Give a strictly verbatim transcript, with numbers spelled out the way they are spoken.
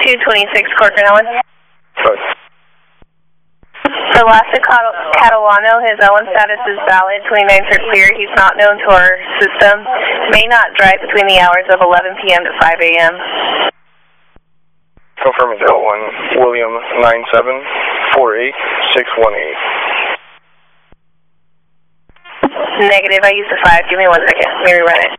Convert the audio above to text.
two twenty-six Corcoran Ellen. Sorry. For Elastic Catalano, his Ellen status is valid. twenty-ninths are clear. He's not known to our system. May not drive between the hours of eleven p m to five a m Confirm is L one, William nine seven four eight six one eight. Negative, I used the five. Give me one second. Let me rerun it.